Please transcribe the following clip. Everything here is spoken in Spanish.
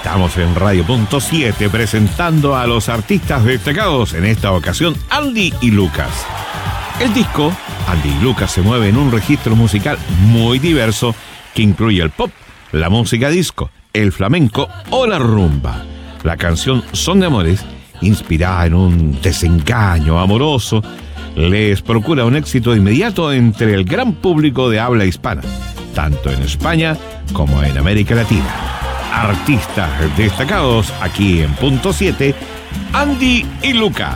Estamos en Radio.7 presentando a los artistas destacados, en esta ocasión Andy y Lucas. El disco Andy y Lucas se mueve en un registro musical muy diverso que incluye el pop, la música disco, el flamenco o la rumba. La canción Son de Amores, inspirada en un desengaño amoroso, les procura un éxito inmediato entre el gran público de habla hispana, tanto en España como en América Latina. Artistas destacados aquí en Punto 7, Andy y Lucas.